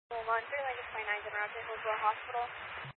Hold on, 3 Lincoln 29 en route to Hillsborough Hospital.